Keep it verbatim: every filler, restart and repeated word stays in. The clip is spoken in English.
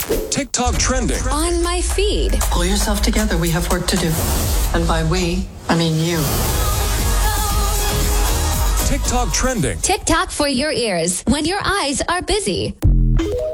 TikTok trending. On my feed. Pull yourself together. We have work to do. And by we, I mean you. TikTok trending. TikTok for your ears when your eyes are busy.